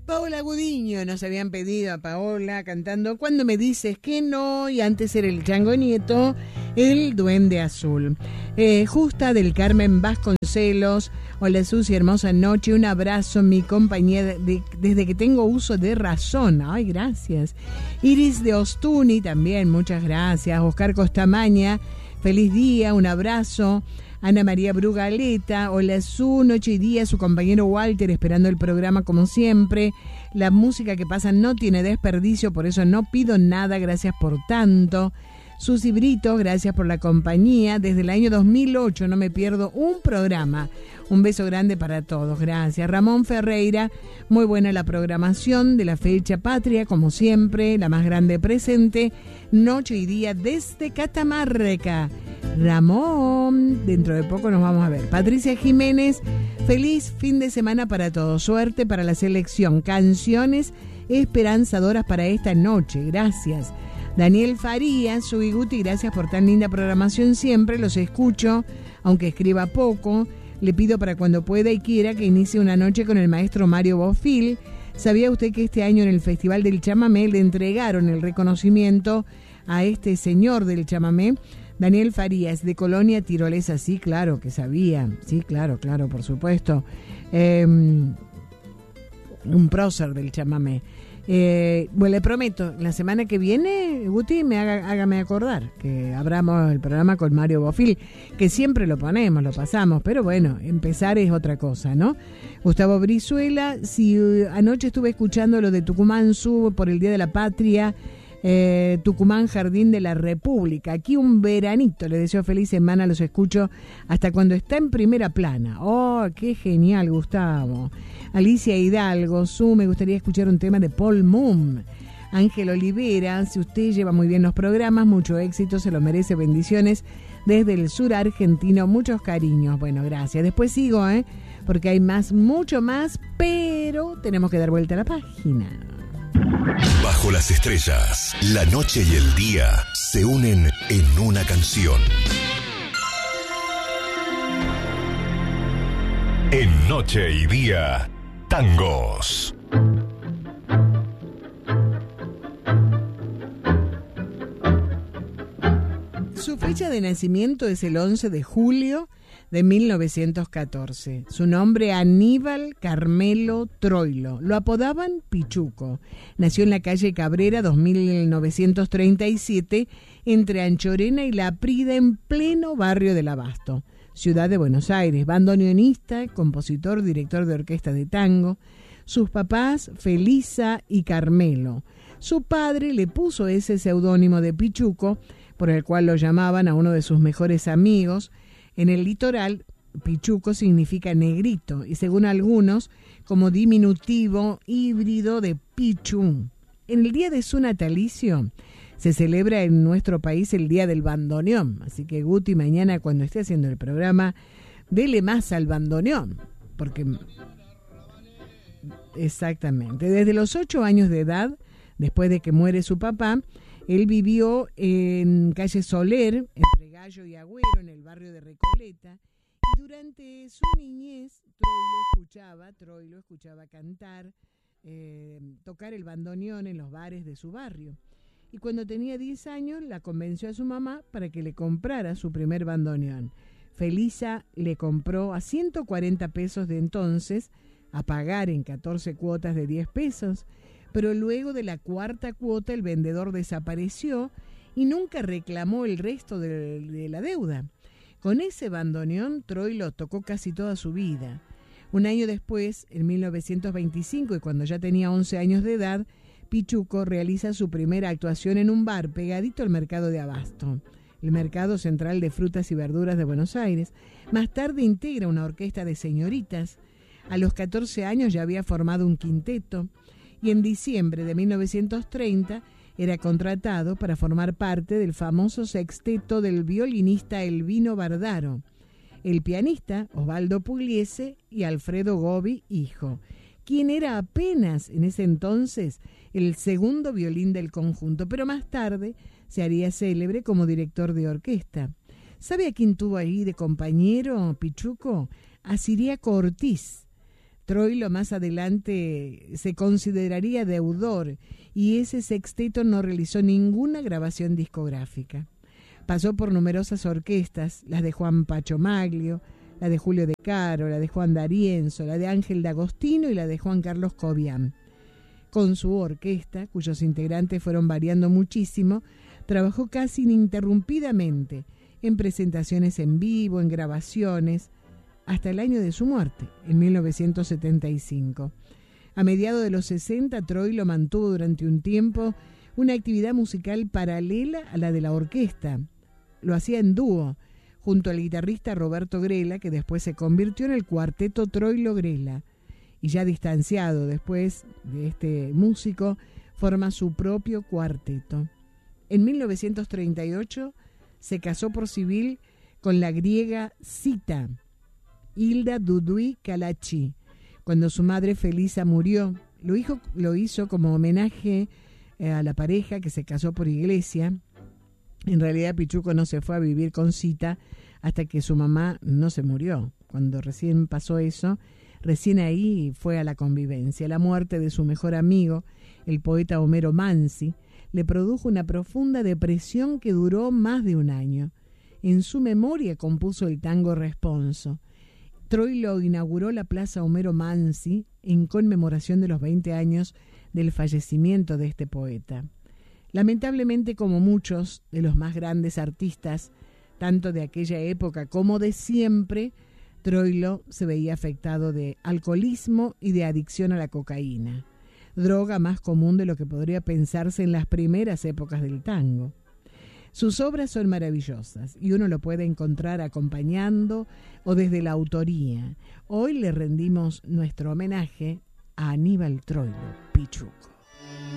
Paola Gudiño, nos habían pedido a Paola cantando Cuando me dices que no, y antes era el Chango Nieto, el Duende Azul. Justa del Carmen Vasconcelos, hola Susi, hermosa noche, un abrazo, mi compañía desde que tengo uso de razón. Ay, gracias. Iris de Ostuni también, muchas gracias. Oscar Costamaña, feliz día, un abrazo. Ana María Brugaleta, hola Su, noche y día, su compañero Walter esperando el programa como siempre. La música que pasa no tiene desperdicio, por eso no pido nada, gracias por tanto. Susi Brito, gracias por la compañía. Desde el año 2008 no me pierdo un programa. Un beso grande para todos, gracias. Ramón Ferreira, muy buena la programación de la fecha patria, como siempre, la más grande presente. Noche y día desde Catamarca. Ramón, dentro de poco nos vamos a ver. Patricia Jiménez, feliz fin de semana para todos. Suerte para la selección. Canciones esperanzadoras para esta noche. Gracias. Daniel Farías, Subi Guti, gracias por tan linda programación siempre. Los escucho, aunque escriba poco. Le pido para cuando pueda y quiera que inicie una noche con el maestro Mario Bofil. ¿Sabía usted que este año en el Festival del Chamamé le entregaron el reconocimiento a este señor del chamamé? Daniel Farías, de Colonia Tirolesa. Sí, claro que sabía. Sí, claro, por supuesto. Un prócer del chamamé. Bueno, le prometo, la semana que viene, Guti, hágame acordar que abramos el programa con Mario Bofil, que siempre lo ponemos, lo pasamos, pero bueno, empezar es otra cosa, ¿no? Gustavo Brizuela, si anoche estuve escuchando lo de Tucumán Sub por el Día de la Patria, Tucumán Jardín de la República, aquí un veranito, le deseo feliz semana, los escucho hasta cuando está en primera plana. Oh, qué genial, Gustavo. Alicia Hidalgo, me gustaría escuchar un tema de Paul Moon. Ángel Olivera, si usted lleva muy bien los programas, mucho éxito, se lo merece, bendiciones desde el sur argentino, muchos cariños. Bueno, gracias. Después sigo, porque hay más, mucho más, pero tenemos que dar vuelta a la página. Bajo las estrellas, la noche y el día se unen en una canción. En Noche y Día, tangos. Su fecha de nacimiento es el 11 de julio de 1914. Su nombre Aníbal Carmelo Troilo. Lo apodaban Pichuco. Nació en la calle Cabrera 2937 entre Anchorena y La Prida en pleno barrio del Abasto, ciudad de Buenos Aires. Bandoneonista, compositor, director de orquesta de tango. Sus papás Felisa y Carmelo. Su padre le puso ese seudónimo de Pichuco, por el cual lo llamaban a uno de sus mejores amigos. En el litoral, Pichuco significa negrito y según algunos, como diminutivo híbrido de Pichu. En el día de su natalicio se celebra en nuestro país el Día del Bandoneón. Así que Guti, mañana cuando esté haciendo el programa, dele más al bandoneón. Porque, exactamente, desde los 8 años de edad, después de que muere su papá, él vivió en calle Soler, entre Gallo y Agüero, en el barrio de Recoleta. Y durante su niñez, Troilo escuchaba cantar, tocar el bandoneón en los bares de su barrio. Y cuando tenía 10 años, la convenció a su mamá para que le comprara su primer bandoneón. Felisa le compró a 140 pesos de entonces, a pagar en 14 cuotas de 10 pesos. Pero luego de la cuarta cuota el vendedor desapareció y nunca reclamó el resto de la deuda. Con ese bandoneón, Troilo tocó casi toda su vida. Un año después, en 1925, y cuando ya tenía 11 años de edad, Pichuco realiza su primera actuación en un bar pegadito al mercado de Abasto, el mercado central de frutas y verduras de Buenos Aires. Más tarde integra una orquesta de señoritas. A los 14 años ya había formado un quinteto. Y en diciembre de 1930 era contratado para formar parte del famoso sexteto del violinista Elvino Bardaro, el pianista Osvaldo Pugliese y Alfredo Gobi, hijo, quien era apenas en ese entonces el segundo violín del conjunto, pero más tarde se haría célebre como director de orquesta. ¿Sabe a quién tuvo ahí de compañero Pichuco? A Ciriaco Ortiz. Troilo más adelante se consideraría deudor y ese sexteto no realizó ninguna grabación discográfica. Pasó por numerosas orquestas, las de Juan Pacho Maglio, la de Julio De Caro, la de Juan D'Arienzo, la de Ángel D'Agostino y la de Juan Carlos Cobian. Con su orquesta, cuyos integrantes fueron variando muchísimo, trabajó casi ininterrumpidamente en presentaciones en vivo, en grabaciones, hasta el año de su muerte, en 1975. A mediados de los 60, Troilo mantuvo durante un tiempo una actividad musical paralela a la de la orquesta. Lo hacía en dúo, junto al guitarrista Roberto Grela, que después se convirtió en el cuarteto Troilo-Grela. Y ya distanciado después de este músico, forma su propio cuarteto. En 1938 se casó por civil con la griega Zita, Hilda Dudui Kalachi. Cuando su madre Felisa murió, lo hizo como homenaje a la pareja que se casó por iglesia. En realidad Pichuco no se fue a vivir con Zita hasta que su mamá no se murió. Cuando recién pasó eso, recién ahí fue a la convivencia. La muerte de su mejor amigo, el poeta Homero Mansi, le produjo una profunda depresión que duró más de un año. En su memoria compuso el tango Responso. Troilo inauguró la Plaza Homero Mansi en conmemoración de los 20 años del fallecimiento de este poeta. Lamentablemente, como muchos de los más grandes artistas, tanto de aquella época como de siempre, Troilo se veía afectado de alcoholismo y de adicción a la cocaína, droga más común de lo que podría pensarse en las primeras épocas del tango. Sus obras son maravillosas y uno lo puede encontrar acompañando o desde la autoría. Hoy le rendimos nuestro homenaje a Aníbal Troilo Pichuco.